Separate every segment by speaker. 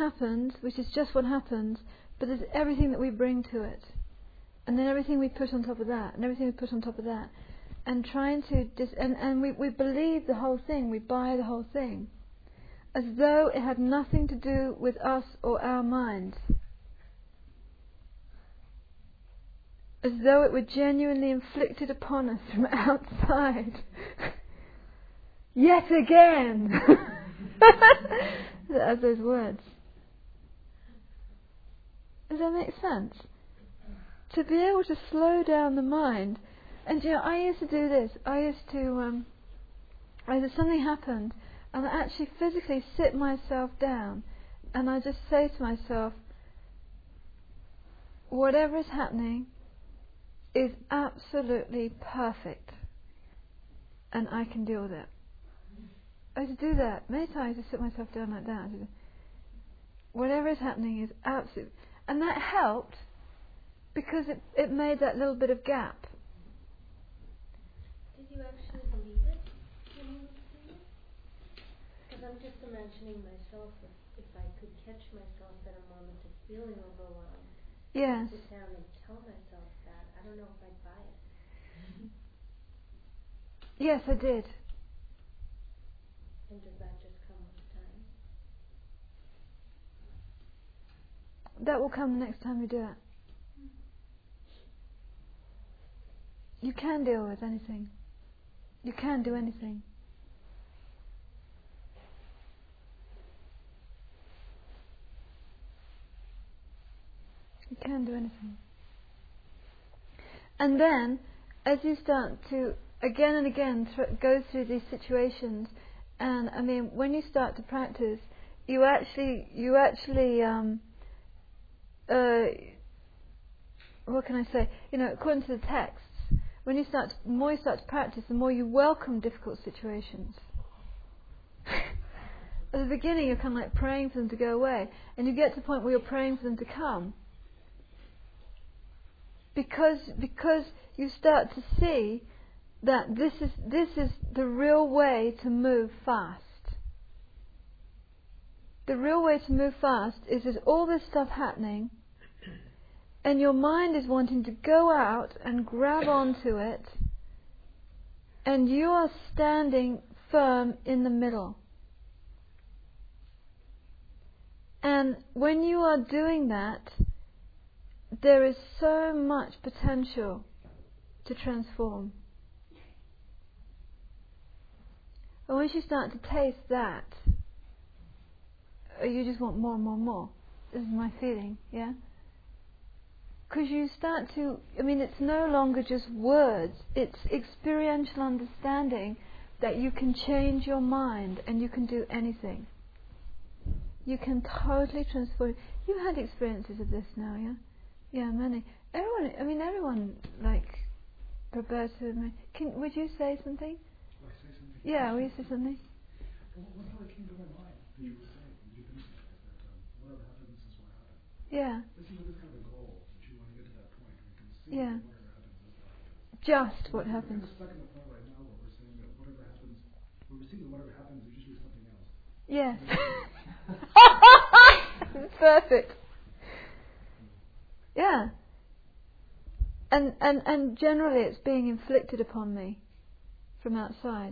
Speaker 1: happens, which is just what happens, but there's everything that we bring to it. And then everything we put on top of that, and everything we put on top of that. And trying to, and we believe the whole thing, we buy the whole thing. As though it had nothing to do with us or our minds. As though it were genuinely inflicted upon us from outside. Yet again! As those words. Does that make sense? To be able to slow down the mind. And I used to do this. Either something happened, and I actually physically sit myself down, and I just say to myself, whatever is happening is absolutely perfect, and I can deal with it. I used to do that many times. I sit myself down like that. Whatever is happening is absolute, and that helped because it made that little bit of gap.
Speaker 2: Did you actually believe it when you were doing it? Because I'm just imagining myself if I could catch myself at a moment of feeling overwhelmed.
Speaker 1: Yes.
Speaker 2: Sit down and tell myself that. I don't know if I'd buy it.
Speaker 1: Yes, I did.
Speaker 2: And does that just come with time?
Speaker 1: That will come the next time you do it. You can deal with anything. You can do anything. You can do anything. And then, as you start to again and again go through these situations, and I mean, when you start to practice, you actually, what can I say? According to the texts, the more you start to practice, the more you welcome difficult situations. At the beginning, you're kind of like praying for them to go away, and you get to the point where you're praying for them to come. Because you start to see that this is the real way to move fast. The real way to move fast is there's all this stuff happening, and your mind is wanting to go out and grab onto it, and you are standing firm in the middle. And when you are doing that, there is so much potential to transform. And once you start to taste that, you just want more and more and more. This is my feeling, yeah? Because you start to, it's no longer just words, it's experiential understanding that you can change your mind and you can do anything. You can totally transform. You've had experiences of this now, yeah? Yeah, many. Everyone, like Roberta, would you say something?
Speaker 3: Will I say something?
Speaker 1: Yeah, will you say something?
Speaker 3: Well, what came to my mind that you were saying, that you've been saying, is that whatever happens is what happens.
Speaker 1: Yeah.
Speaker 3: This is kind of the goal, that you want to get to that point where you can see
Speaker 1: Yeah.
Speaker 3: that whatever happens is what happens.
Speaker 1: Just what happens.
Speaker 3: We're stuck in the point right now where we're saying that whatever happens, where we're seeing that whatever happens is usually something else.
Speaker 1: Yes. Perfect. Yeah. And generally it's being inflicted upon me from outside.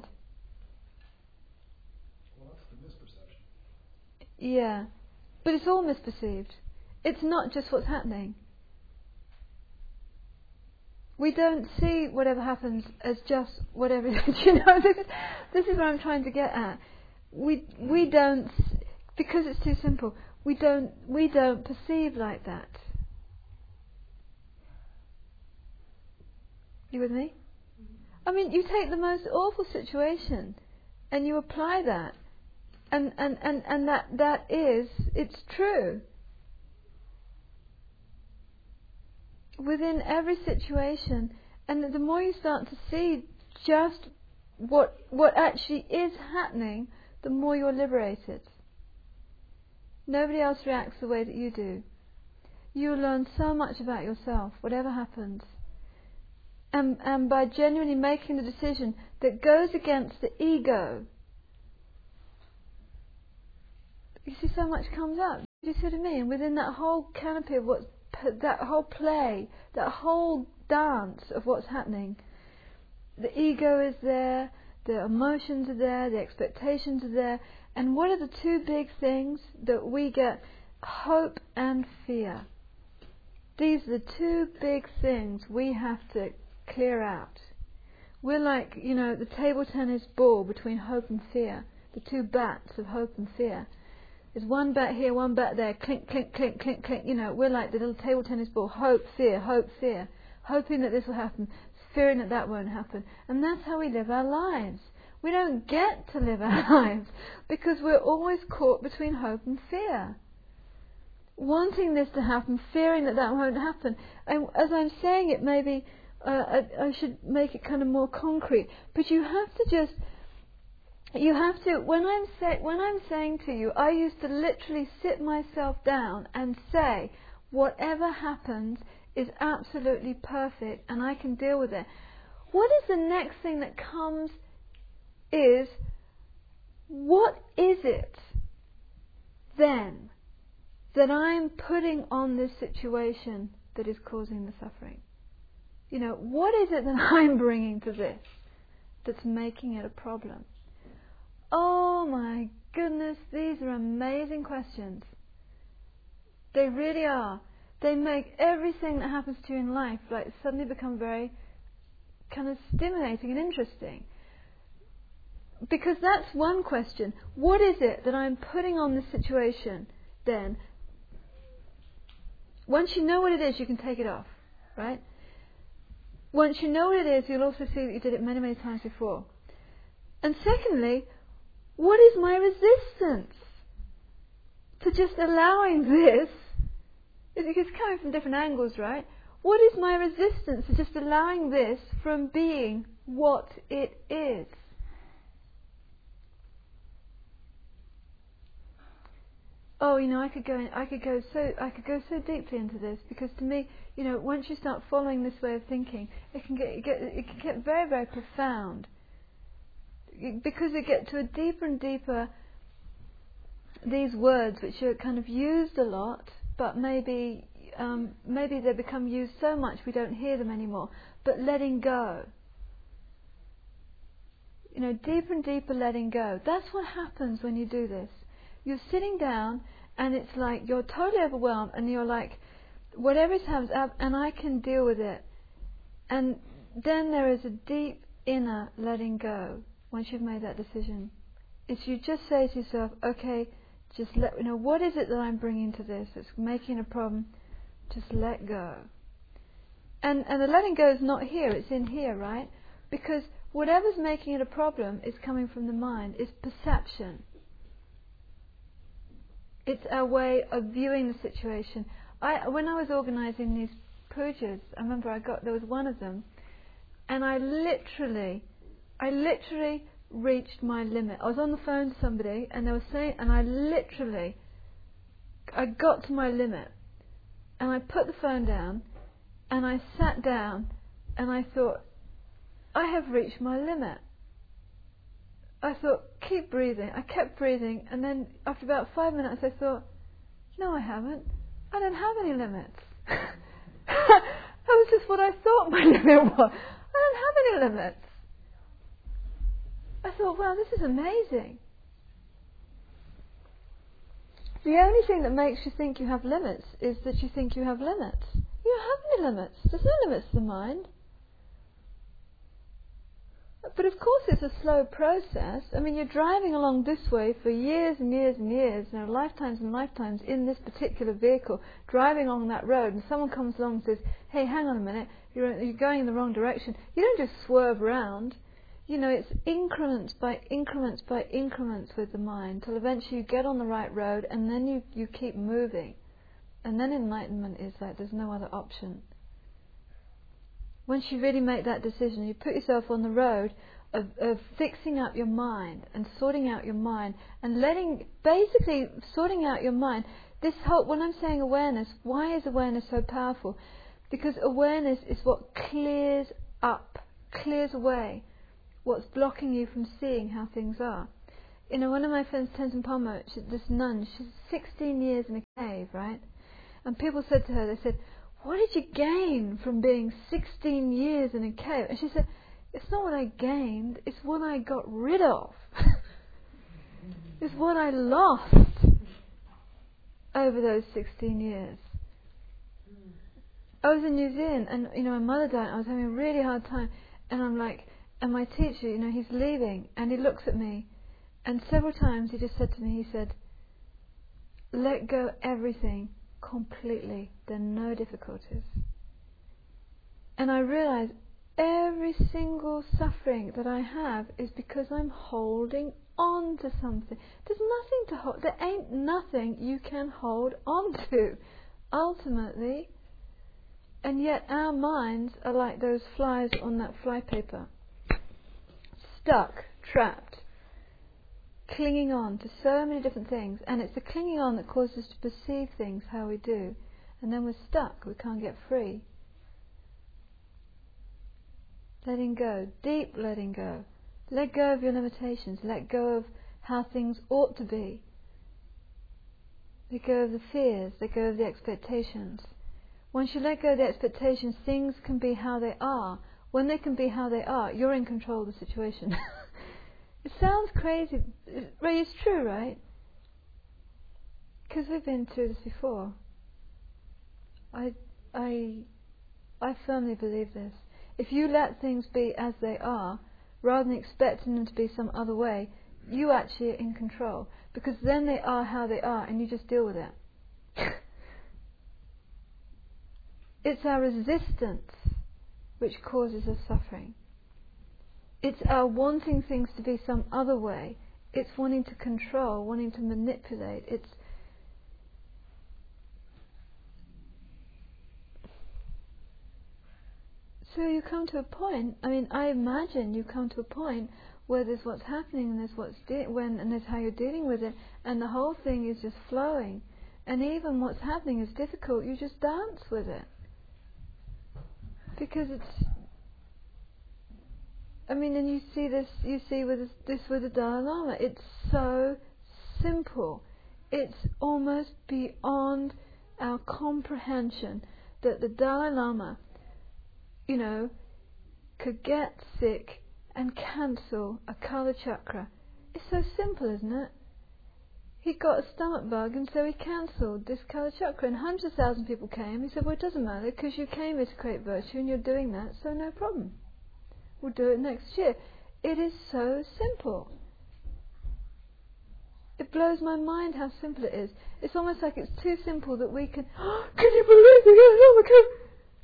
Speaker 3: Well, that's the misperception.
Speaker 1: Yeah. But it's all misperceived. It's not just what's happening. We don't see whatever happens as just whatever. This is what I'm trying to get at. We don't, because it's too simple. We don't perceive like that. You with me? You take the most awful situation and you apply that, and that is, it's true. Within every situation, and the more you start to see just what actually is happening, the more you're liberated. Nobody else reacts the way that you do. You learn so much about yourself, whatever happens. And by genuinely making the decision that goes against the ego, you see so much comes up. Do you see what I mean? Within that whole canopy of that whole play, that whole dance of what's happening, the ego is there, the emotions are there, the expectations are there, and what are the two big things that we get? Hope and fear. These are the two big things we have to clear out. We're like, the table tennis ball between hope and fear, the two bats of hope and fear. There's one bat here, one bat there, clink, clink, clink, clink, clink. We're like the little table tennis ball, hope, fear, hoping that this will happen, fearing that that won't happen. And that's how we live our lives. We don't get to live our lives because we're always caught between hope and fear. Wanting this to happen, fearing that that won't happen. And as I'm saying it, maybe I should make it kind of more concrete. But you have to, when I'm saying to you, I used to literally sit myself down and say, whatever happens is absolutely perfect and I can deal with it. What is the next thing that comes is, what is it then that I'm putting on this situation that is causing the suffering? What is it that I'm bringing to this that's making it a problem? Oh my goodness, these are amazing questions. They really are. They make everything that happens to you in life suddenly become very kind of stimulating and interesting. Because that's one question. What is it that I'm putting on this situation then? Once you know what it is, you can take it off, right? Once you know what it is, you'll also see that you did it many, many times before. And secondly, what is my resistance to just allowing this? It's coming from different angles, right? What is my resistance to just allowing this from being what it is? Oh, I could go so deeply into this, because to me, once you start following this way of thinking, it can get very, very profound, because we get to a deeper and deeper these words which are kind of used a lot, but maybe they become used so much we don't hear them anymore. But letting go, deeper and deeper letting go. That's what happens when you do this. You're sitting down and it's like you're totally overwhelmed and you're like, whatever happens, and I can deal with it. And then there is a deep inner letting go once you've made that decision. It's you just say to yourself, okay, just what is it that I'm bringing to this that's making a problem? Just let go. And the letting go is not here, it's in here, right? Because whatever's making it a problem is coming from the mind. It's perception. It's our way of viewing the situation. When I was organising these pujas, I remember there was one of them, and I literally reached my limit. I was on the phone to somebody, and they were saying, and I got to my limit, and I put the phone down, and I sat down, and I thought, I have reached my limit. I thought, keep breathing. I kept breathing, and then after about 5 minutes I thought, no, I haven't. I don't have any limits. That was just what I thought my limit was. I don't have any limits. I thought, wow, this is amazing. The only thing that makes you think you have limits is that you think you have limits. You don't have any limits. There's no limits to the mind. But of course it's a slow process. I mean, you're driving along this way for years and years and years, lifetimes and lifetimes in this particular vehicle, driving along that road, and someone comes along and says, hey, hang on a minute, you're going in the wrong direction. You don't just swerve around. It's increments by increments by increments with the mind, till eventually you get on the right road, and then you keep moving. And then enlightenment is like there's no other option. Once you really make that decision, you put yourself on the road of fixing up your mind and sorting out your mind and basically sorting out your mind. When I'm saying awareness, why is awareness so powerful? Because awareness is what clears away what's blocking you from seeing how things are. one of my friends, Tenzin Palmo, this nun, she's 16 years in a cave, right? And people said to her, they said, what did you gain from being 16 years in a cave? And she said, it's not what I gained, it's what I got rid of. It's what I lost over those 16 years. I was in New Zealand, and my mother died, and I was having a really hard time, and I'm like, and my teacher, he's leaving, and he looks at me, and several times he just said to me, he said, let go everything completely, there are no difficulties. And I realised every single suffering that I have is because I'm holding on to something. There's nothing to hold, there ain't nothing you can hold on to, ultimately. And yet our minds are like those flies on that flypaper, stuck, trapped, clinging on to so many different things, and it's the clinging on that causes us to perceive things how we do, and then we're stuck, we can't get free. Letting go, deep letting go. Let go of your limitations, let go of how things ought to be. Let go of the fears, let go of the expectations. Once you let go of the expectations, things can be how they are. When they can be how they are, you're in control of the situation. It sounds crazy, but it's true, right? Because we've been through this before. I firmly believe this. If you let things be as they are, rather than expecting them to be some other way, you actually are in control. Because then they are how they are, and you just deal with it. It's our resistance which causes us suffering. It's our wanting things to be some other way. It's wanting to control, wanting to manipulate. So you come to a point, I imagine you come to a point where there's what's happening and there's and there's how you're dealing with it, and the whole thing is just flowing. And even what's happening is difficult, you just dance with it. Because and you see with the Dalai Lama, it's so simple. It's almost beyond our comprehension that the Dalai Lama, could get sick and cancel a Kala Chakra. It's so simple, isn't it? He got a stomach bug, and so he cancelled this Kala Chakra, and hundreds of thousands of people came. He said, well, it doesn't matter, because you came here to create virtue, and you're doing that, so no problem. We'll do it next year. It is so simple. It blows my mind how simple it is. It's almost like it's too simple that we can, can you believe it? Oh my God.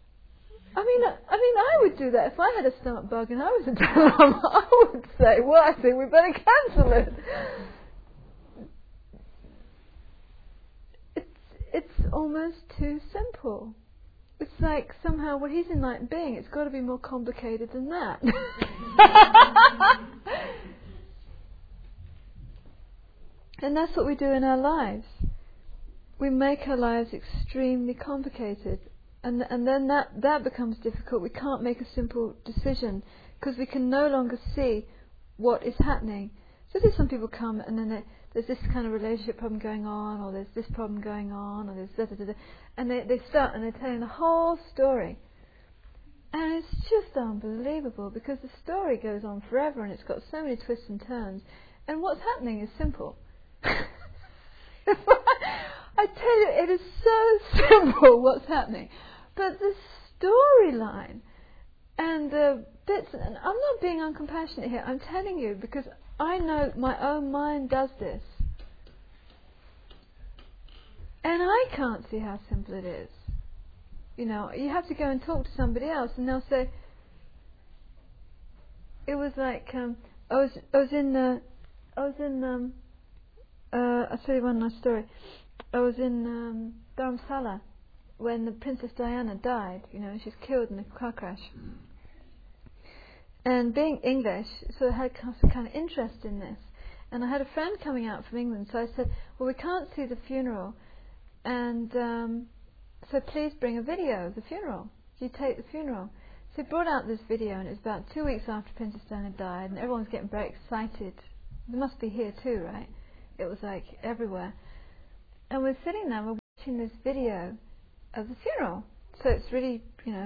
Speaker 1: I would do that if I had a stomach bug and I was a Dalai Lama. I would say, well, I think we better cancel it. It's almost too simple. It's like somehow, well, he's an enlightened being, it's got to be more complicated than that. And that's what we do in our lives. We make our lives extremely complicated. And then that becomes difficult. We can't make a simple decision because we can no longer see what is happening. So there's some people come and then there's this kind of relationship problem going on, or there's this problem going on, or there's da-da-da-da, and they start and they're telling the whole story. And it's just unbelievable because the story goes on forever and it's got so many twists and turns. And what's happening is simple. I tell you, it is so simple what's happening. But the storyline and the bits, and I'm not being uncompassionate here, I'm telling you because I know my own mind does this. And I can't see how simple it is. You have to go and talk to somebody else and they'll say, it was like, I'll tell you one last story. I was in Dharamsala when the Princess Diana died. She's killed in a car crash. And being English, so I had some kind of interest in this. And I had a friend coming out from England, so I said, well, we can't see the funeral, and so please bring a video of the funeral. You take the funeral. So he brought out this video, and it was about 2 weeks after Princess Diana died, and everyone was getting very excited It must be here too, right? It was like everywhere. And we're sitting there, we're watching this video of the funeral. So it's really,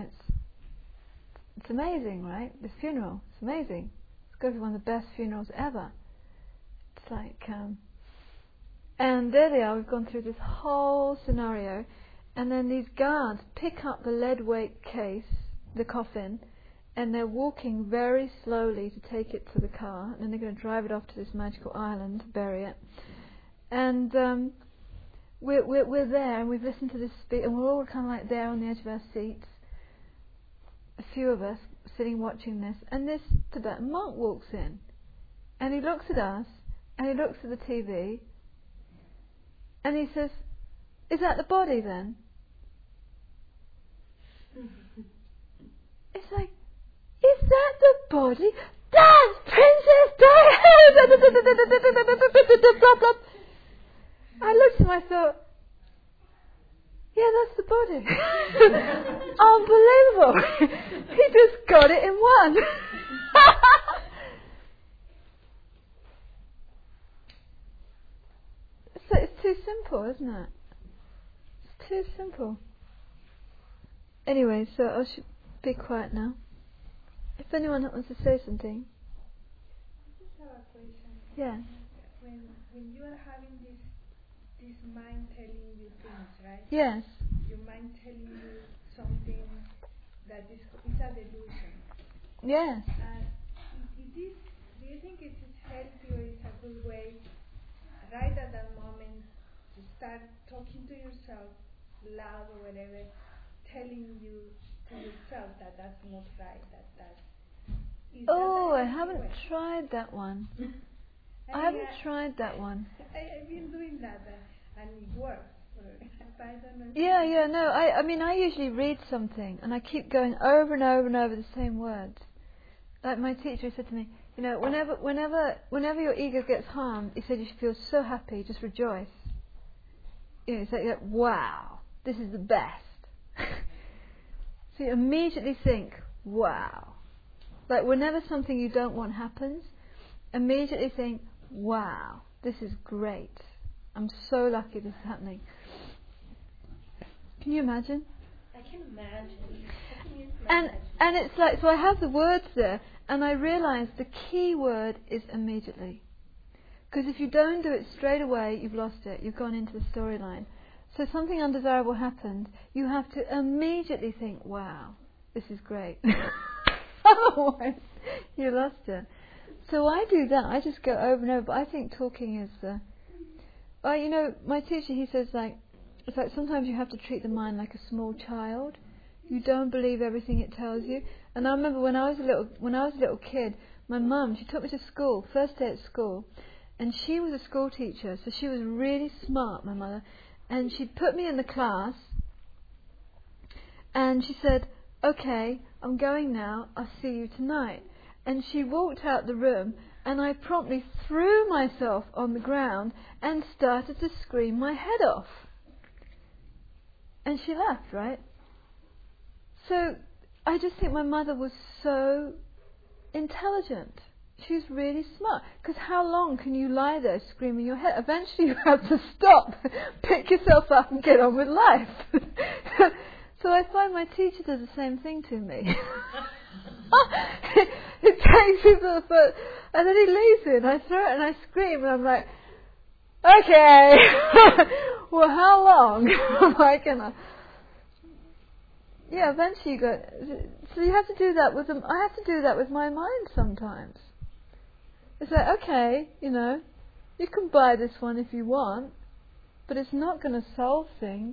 Speaker 1: it's amazing, right? This funeral, it's amazing. It's going to be one of the best funerals ever. It's like, and there they are, we've gone through this whole scenario, and then these guards pick up the lead weight case, the coffin, and they're walking very slowly to take it to the car, and then they're going to drive it off to this magical island to bury it. And we're there, and we've listened to this speech, and we're all kind of like there on the edge of our seats, a few of us sitting watching this, and this Tibetan monk walks in, and he looks at us, and he looks at the TV, and he says, "Is that the body then?" It's like, is that the body? That's Princess Diana! I looked at him, I thought, yeah, that's the body. Unbelievable. He just got it in one. So it's too simple, isn't it? It's too simple. Anyway, so I should be quiet now. If anyone wants to say something.
Speaker 4: I just have a question.
Speaker 1: Yeah.
Speaker 4: When you are having this mind telling you things, right?
Speaker 1: Yes.
Speaker 4: Your mind telling you something that is a delusion.
Speaker 1: Yes.
Speaker 4: And do you think it is healthy or it's a good way, right at that moment, to start talking to yourself loud or whatever, telling you to yourself that that's not right,
Speaker 1: I haven't tried that one. I haven't tried that one.
Speaker 4: I've been doing that and it works. I don't know.
Speaker 1: Yeah, no. I mean, I usually read something and I keep going over and over and over the same words. Like my teacher said to me, whenever your ego gets harmed, he said you should feel so happy, just rejoice. It's like, wow, this is the best. So you immediately think, wow. Like whenever something you don't want happens, immediately think, wow, this is great. I'm so lucky this is happening. Can you imagine?
Speaker 2: I can imagine.
Speaker 1: And it's like, so I have the words there, and I realise the key word is immediately. Because if you don't do it straight away, you've lost it. You've gone into the storyline. So something undesirable happened, you have to immediately think, wow, this is great. Otherwise, you lost it. So I do that. I just go over and over. But I think talking is my teacher, he says, it's like sometimes you have to treat the mind like a small child. You don't believe everything it tells you. And I remember when I was a little kid, my mum, she took me to school, first day at school, and she was a school teacher, so she was really smart, my mother. And she'd put me in the class, and she said, "Okay, I'm going now. I'll see you tonight." And she walked out the room, and I promptly threw myself on the ground and started to scream my head off. And she laughed, right? So I just think my mother was so intelligent. She was really smart. Because how long can you lie there screaming your head? Eventually you have to stop, pick yourself up and get on with life. So I find my teacher does the same thing to me. It takes people first, and then he leaves it, and I throw it and I scream, and I'm like, okay, well, how long am I gonna? Yeah, eventually you go. So you have to do that with them. I have to do that with my mind sometimes. It's like, okay, you can buy this one if you want, but it's not going to solve things.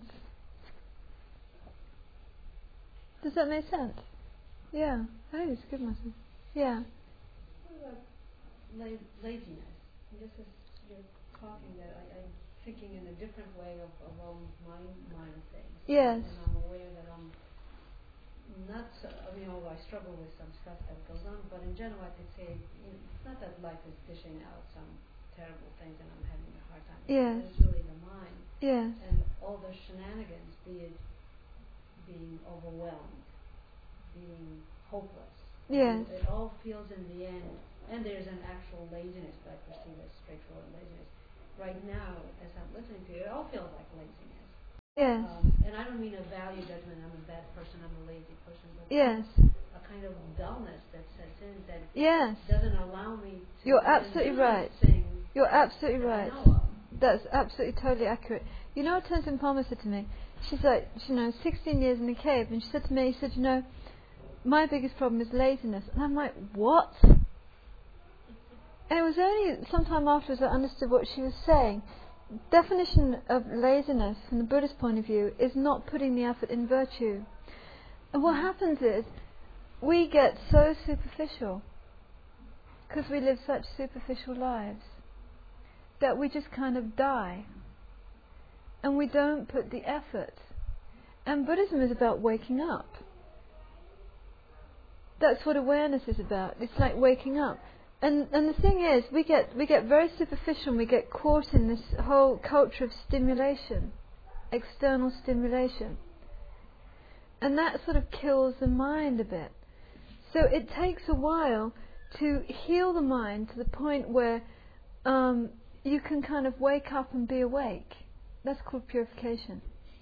Speaker 1: Does that make sense? Yeah, I think it's good message. Yeah.
Speaker 5: What about laziness? This is, you're talking that I'm thinking in a different way of all my mind things.
Speaker 1: Yes.
Speaker 5: And I'm aware that I'm not so, I struggle with some stuff that goes on, but in general I could say, it's not that life is dishing out some terrible things and I'm having a hard time.
Speaker 1: Yes.
Speaker 5: It's really the mind.
Speaker 1: Yes.
Speaker 5: And all the shenanigans, be it being overwhelmed, being hopeless,
Speaker 1: Yes.
Speaker 5: It all feels in the end, and there's an actual laziness that I perceive as straightforward laziness. Right now, as I'm listening to you, it all feels like laziness.
Speaker 1: Yes.
Speaker 5: And I don't mean a value judgment, I'm a bad person, I'm a lazy person, but
Speaker 1: Yes.
Speaker 5: a kind of dullness that sets in that
Speaker 1: Yes.
Speaker 5: doesn't allow me to
Speaker 1: You're
Speaker 5: even
Speaker 1: absolutely
Speaker 5: do
Speaker 1: right.
Speaker 5: things
Speaker 1: You're absolutely
Speaker 5: that
Speaker 1: right.
Speaker 5: I know of.
Speaker 1: That's absolutely totally accurate. You know what Tenzin Palmer said to me? She's like, 16 years in the cave, and she said to me, she said, my biggest problem is laziness. And I'm like, what? And it was only sometime afterwards I understood what she was saying. Definition of laziness from the Buddhist point of view is not putting the effort in virtue. And what happens is we get so superficial because we live such superficial lives that we just kind of die and we don't put the effort. And Buddhism is about waking up. That's what awareness is about. It's like waking up. And the thing is, we get very superficial and we get caught in this whole culture of stimulation, external stimulation. And that sort of kills the mind a bit. So it takes a while to heal the mind to the point where you can kind of wake up and be awake. That's called purification.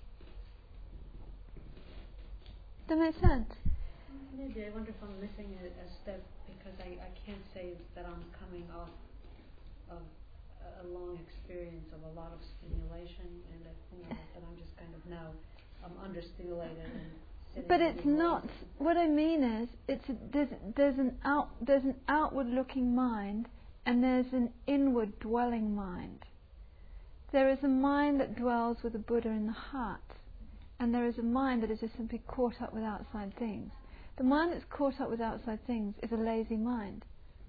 Speaker 1: Does that make sense?
Speaker 5: Maybe I wonder if I'm missing a step because I can't say that I'm coming off of a long experience of a lot of stimulation and that I'm just kind of now understimulated and sitting.
Speaker 1: But it's not. What I mean is, there's an outward-looking mind and there's an inward dwelling mind. There is a mind that dwells with the Buddha in the heart, and there is a mind that is just simply caught up with outside things. The mind that's caught up with outside things is a lazy mind.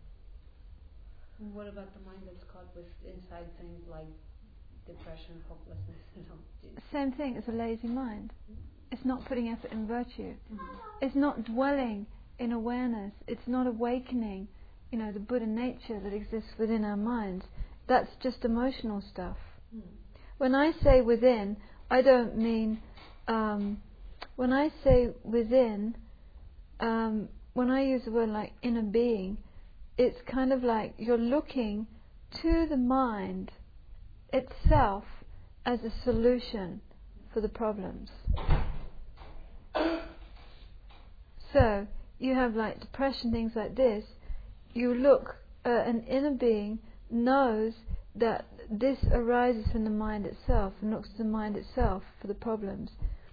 Speaker 5: What about the mind that's caught with inside things like depression, hopelessness?
Speaker 1: Same thing as a lazy mind. It's not putting effort in virtue.
Speaker 5: Mm-hmm.
Speaker 1: It's not dwelling in awareness. It's not awakening, the Buddha nature that exists within our minds. That's just emotional stuff.
Speaker 5: Mm-hmm.
Speaker 1: When I say within, I don't mean. When I say within. When I use the word like inner being, it's kind of like you're looking to the mind itself as a solution for the problems. So you have like depression, things like this. You look, an inner being knows that this arises from the mind itself and looks to the mind itself for the problems.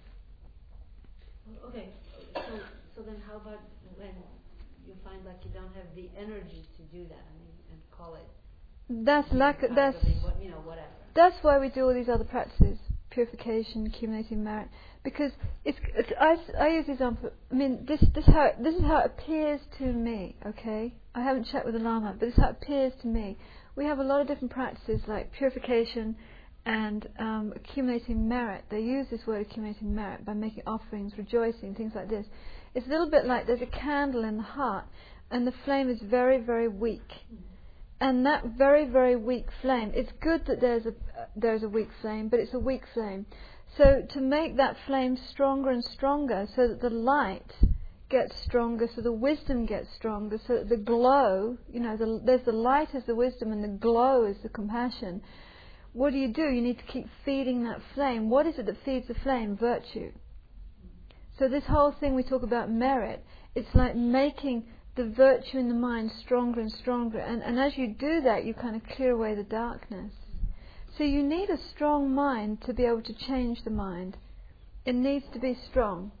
Speaker 5: Okay, so then how about when you find like you don't have the energy to do that, and call it whatever.
Speaker 1: That's why we do all these other practices, purification, accumulating merit, because I use the example. I mean, this is how it appears to me. Okay, I haven't checked with the Lama, but this is how it appears to me. We have a lot of different practices like purification and accumulating merit. They use this word accumulating merit by making offerings, rejoicing, things like this. It's a little bit like there's a candle in the heart and the flame is very, very weak. And that very, very weak flame, it's good that there's a weak flame, but it's a weak flame. So to make that flame stronger and stronger so that the light gets stronger, so the wisdom gets stronger, so that the glow, there's the light as the wisdom and the glow is the compassion. What do? You need to keep feeding that flame. What is it that feeds the flame? Virtue. So this whole thing we talk about merit, it's like making the virtue in the mind stronger and stronger. And as you do that, you kind of clear away the darkness. So you need a strong mind to be able to change the mind. It needs to be strong.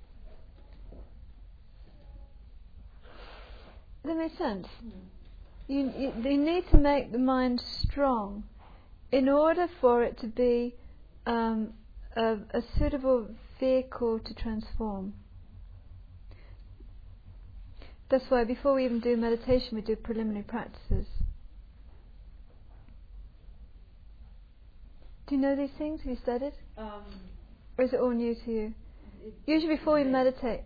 Speaker 1: Does that make sense? You need to make the mind strong in order for it to be a suitable vehicle to transform. That's why before we even do meditation, we do preliminary practices. Do you know these things? Have you studied? Or is it all new to you? Usually before we meditate,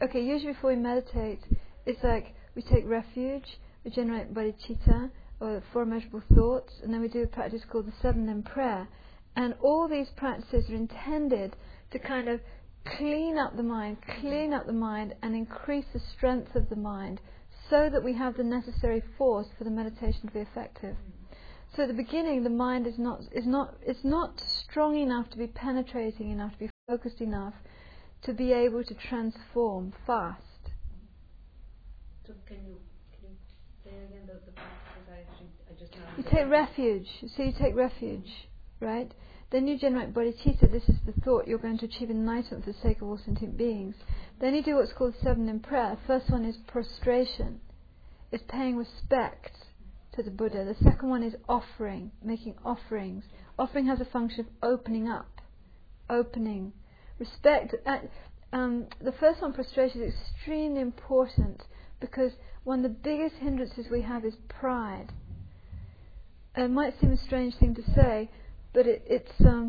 Speaker 1: it's like we take refuge, we generate bodhicitta, or 4 immeasurable thoughts, and then we do a practice called the 7 prayer. And all these practices are intended to kind of clean up the mind and increase the strength of the mind so that we have the necessary force for the meditation to be effective. So at the beginning, the mind is not strong enough to be penetrating enough, to be focused enough, to be able to transform fast.
Speaker 5: So can you say again the practices? I just now.
Speaker 1: You take refuge. So you take refuge, right? Then you generate bodhicitta. This is the thought you're going to achieve enlightenment for the sake of all sentient beings. Then you do what's called 7 in prayer. First one is prostration. It's paying respect to the Buddha. The second one is offering, making offerings. Offering has a function of opening up, opening. Respect. The first one, prostration, is extremely important because one of the biggest hindrances we have is pride. It might seem a strange thing to say, but it's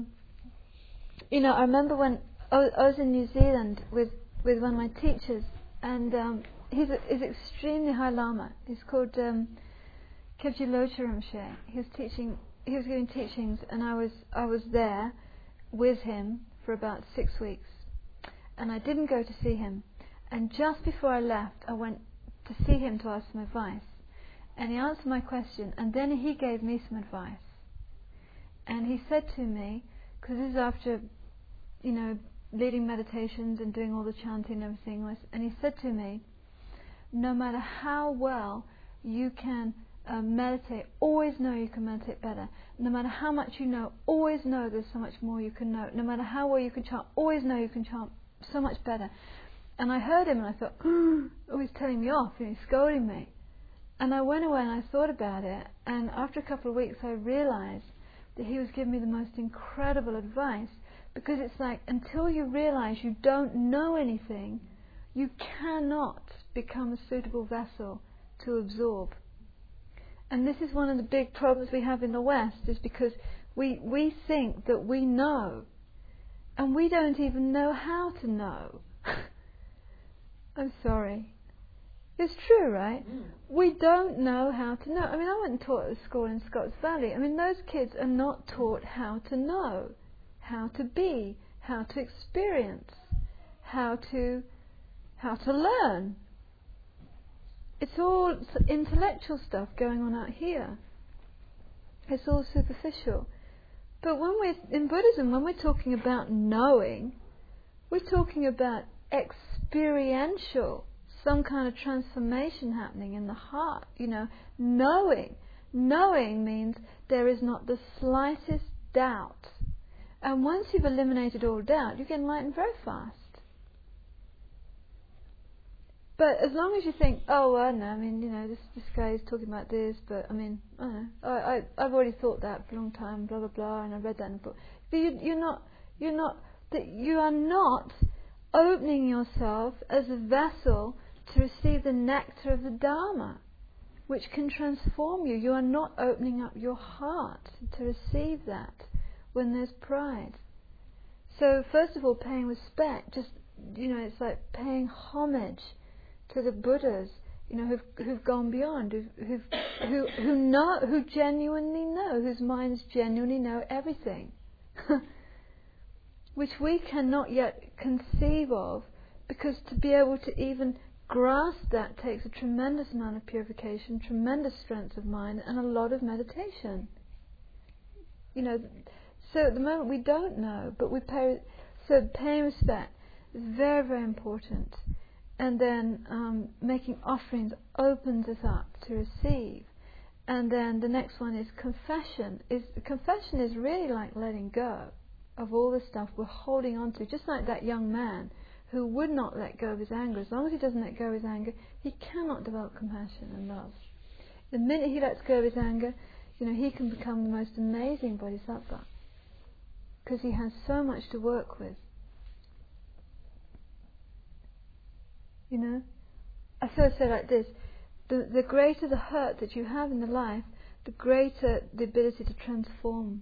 Speaker 1: I remember when I was in New Zealand with one of my teachers, and he's extremely high lama. He's called Kebje Locha Rinpoche. He was giving teachings, and I was there with him for about 6 weeks, and I didn't go to see him. And just before I left, I went to see him to ask some advice, and he answered my question, and then he gave me some advice. And he said to me, because this is after, leading meditations and doing all the chanting and everything, and he said to me, no matter how well you can meditate, always know you can meditate better. No matter how much you know, always know there's so much more you can know. No matter how well you can chant, always know you can chant so much better. And I heard him and I thought, oh, he's telling me off, he's scolding me. And I went away and I thought about it, and after a couple of weeks I realised that he was giving me the most incredible advice, because it's like, until you realise you don't know anything, you cannot become a suitable vessel to absorb. And this is one of the big problems we have in the West, is because we think that we know, and we don't even know how to know. I'm sorry. It's true, right? We don't know how to know. I mean, I went and taught at a school in Scotts Valley. I mean, those kids are not taught how to know, how to be, how to experience, how to learn. It's all intellectual stuff going on out here. It's all superficial. But when we're in Buddhism, when we're talking about knowing, we're talking about experiential, some kind of transformation happening in the heart. Knowing means there is not the slightest doubt. And once you've eliminated all doubt, you get enlightened very fast. But as long as you think, oh, I don't know, I mean, this guy is talking about this, but I mean, I don't know, I've already thought that for a long time, blah blah blah, and I read that in a book. But you are not opening yourself as a vessel to receive the nectar of the Dharma, which can transform you. You are not opening up your heart to receive that when there's pride. So first of all, paying respect, it's like paying homage to the Buddhas, who've gone beyond, who genuinely know, whose minds genuinely know everything, which we cannot yet conceive of, because to be able to even grasp that takes a tremendous amount of purification, tremendous strength of mind, and a lot of meditation. So at the moment we don't know, but so paying respect is very, very important. And then making offerings opens us up to receive. And then the next one is confession. Confession is really like letting go of all the stuff we're holding on to, just like that young man who would not let go of his anger. As long as he doesn't let go of his anger, he cannot develop compassion and love. The minute he lets go of his anger, he can become the most amazing bodhisattva, because he has so much to work with. I sort of say like this: the greater the hurt that you have in the life, the greater the ability to transform.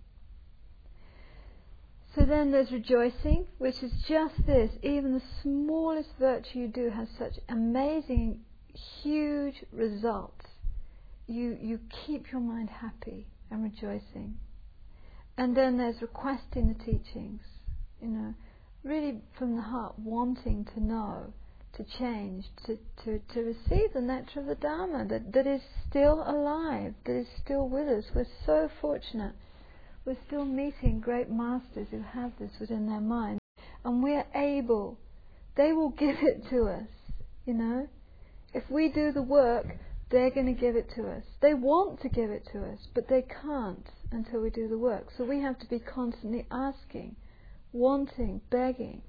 Speaker 1: So then there's rejoicing, which is just this. Even the smallest virtue you do has such amazing, huge results. You keep your mind happy and rejoicing. And then there's requesting the teachings, really from the heart, wanting to know, to change, to receive the nectar of the Dharma that is still alive, that is still with us. We're so fortunate. We're still meeting great masters who have this within their mind, and we're able. They will give it to us, you know. If we do the work, they're going to give it to us. They want to give it to us, but they can't until we do the work. So we have to be constantly asking, wanting, begging.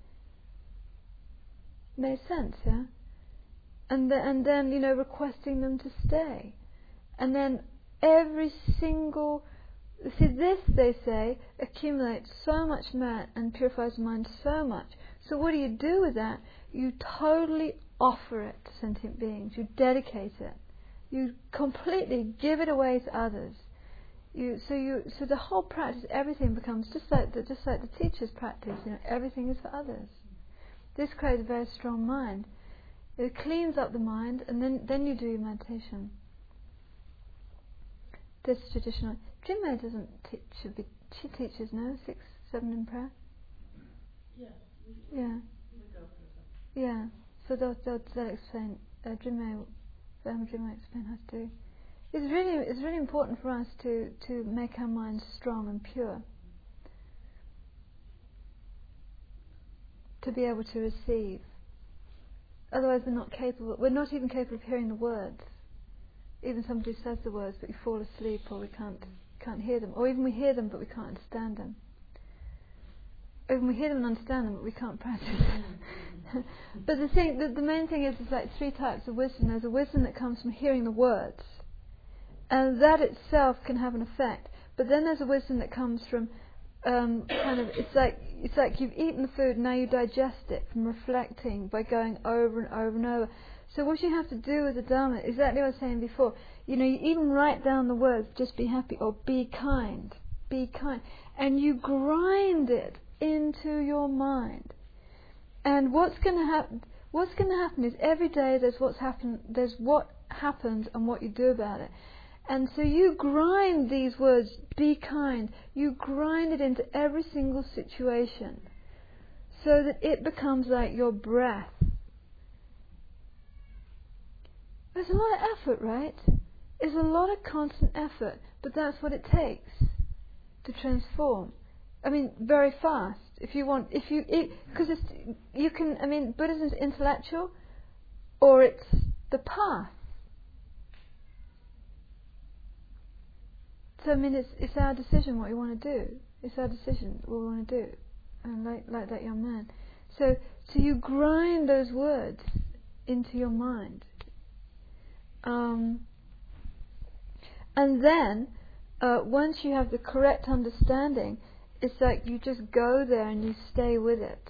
Speaker 1: Makes sense, yeah? And then, you know, requesting them to stay. And then every single... See, this, they say, accumulates so much merit and purifies the mind so much. So what do you do with that? You totally offer it to sentient beings. You dedicate it. You completely give it away to others. So the whole practice, everything becomes just like the teacher's practice. You know, everything is for others. This creates a very strong mind. It cleans up the mind, and then you do your meditation. This traditional. Jinmei doesn't teach. She teaches no 6, 7 in prayer.
Speaker 5: Yeah.
Speaker 1: Yeah.
Speaker 5: We go through them.
Speaker 1: Yeah. So they'll explain. Jinmei explain how to do. It's really important for us to make our minds strong and pure, to be able to receive. Otherwise, we're not capable. We're not even capable of hearing the words. Even somebody says the words, but we fall asleep, or we can't hear them, or even we hear them but we can't understand them. Or even we hear them and understand them, but we can't practice. But the main thing is like 3 types of wisdom. There's a wisdom that comes from hearing the words, and that itself can have an effect. But then there's a wisdom that comes from it's like you've eaten the food and now you digest it from reflecting by going over and over and over. So what you have to do with the Dharma, exactly what I was saying before, you know, you even write down the words, just be happy, or be kind, and you grind it into your mind. And what's going to happen is every day there's what happens and what you do about it. And so you grind these words, be kind, you grind it into every single situation so that it becomes like your breath. There's a lot of effort, right? It's a lot of constant effort, but that's what it takes to transform. I mean, very fast. Because Buddhism is intellectual, or it's the path. So I mean, it's our decision what we want to do. It's our decision what we want to do, and like that young man. So you grind those words into your mind. And then, once you have the correct understanding, it's like you just go there and you stay with it.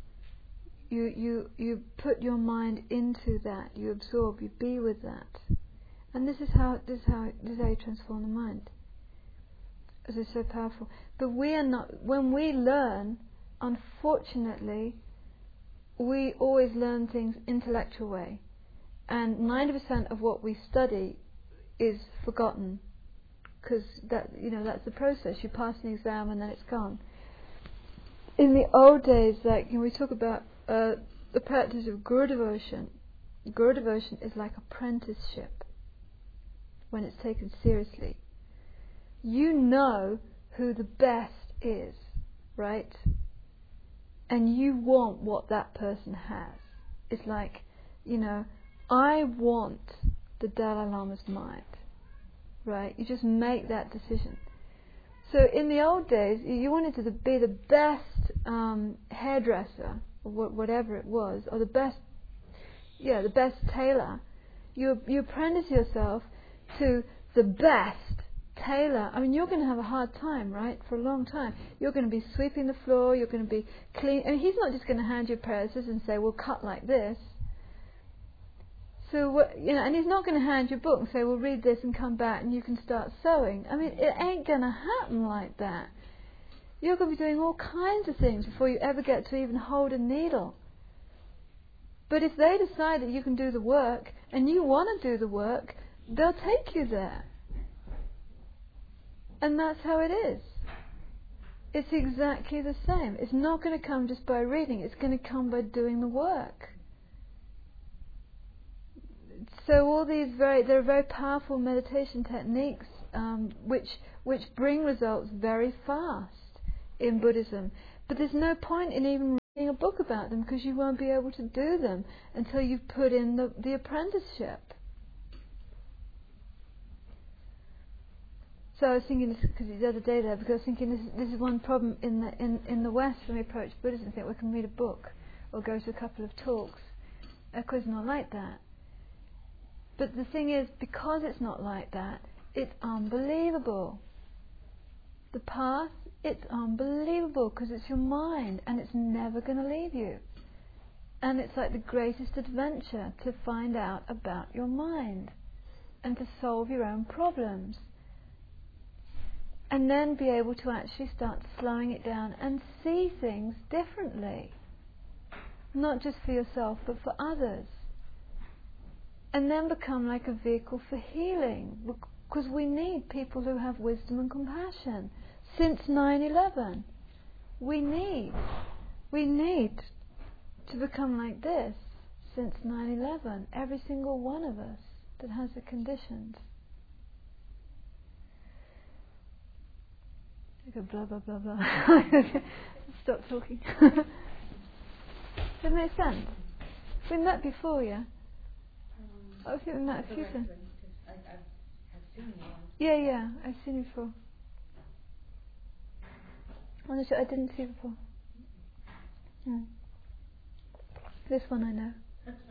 Speaker 1: You put your mind into that. You absorb. You be with that. And this is how you transform the mind. This is so powerful. But we are not. When we learn, unfortunately, we always learn things intellectual way. And 90% of what we study is forgotten, because that's the process. You pass an exam and then it's gone. In the old days, we talk about the practice of Guru devotion. Guru devotion is like apprenticeship when it's taken seriously. You know who the best is, right? And you want what that person has. It's like, I want the Dalai Lama's mind, right? You just make that decision. So in the old days, you wanted to be the best hairdresser, or whatever it was, or the best tailor. You apprentice yourself to the best tailor. I mean, you're going to have a hard time, right? For a long time. You're going to be sweeping the floor. You're going to be clean. I mean, he's not just going to hand you a pair of scissors and say, "Well, cut like this." So and he's not going to hand you a book and say, "Well, read this and come back and you can start sewing." I mean, it ain't going to happen like that. You're going to be doing all kinds of things before you ever get to even hold a needle. But if they decide that you can do the work and you want to do the work, they'll take you there. And that's how it is. It's exactly the same. It's not going to come just by reading. It's going to come by doing the work. So all these there are very powerful meditation techniques which bring results very fast in Buddhism. But there's no point in even reading a book about them, because you won't be able to do them until you've put in the apprenticeship. So I was thinking this, because the other day there, because I was thinking this is one problem in the West when we approach Buddhism. We think we can read a book or go to a couple of talks. Of course, it's not like that. But the thing is, because it's not like that, it's unbelievable. The path, it's unbelievable, because it's your mind and it's never going to leave you. And it's like the greatest adventure to find out about your mind and to solve your own problems. And then be able to actually start slowing it down and see things differently. Not just for yourself, but for others. And then become like a vehicle for healing. Because we need people who have wisdom and compassion. Since 9/11, we need to become like this. Since 9/11, every single one of us that has the conditions. I go blah blah blah blah. Stop talking. Does that make sense? We met before, yeah? I think we met a few times.
Speaker 5: I've seen you once.
Speaker 1: Yeah, I've seen you before. Honestly, I didn't see you before. This one I know.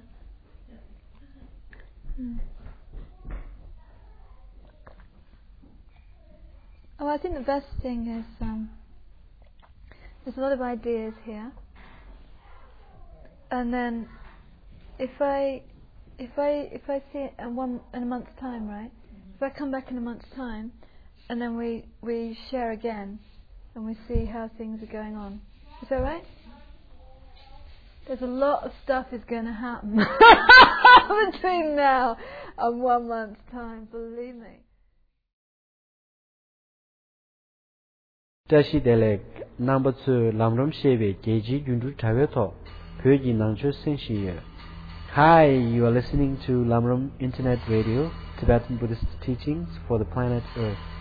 Speaker 1: Oh, I think the best thing is there's a lot of ideas here, and then if I see it in a month's time, right? If I come back in a month's time, and then we share again, and we see how things are going on. Is that right? There's a lot of stuff is going to happen between now and 1 month's time. Believe me.
Speaker 6: Tashi Delek number 2 Lamram Shebe Geji Yundu Taveto Pyoji Nangcho Senshiye. Hi, you are listening to Lamram Internet Radio, Tibetan Buddhist teachings for the planet Earth.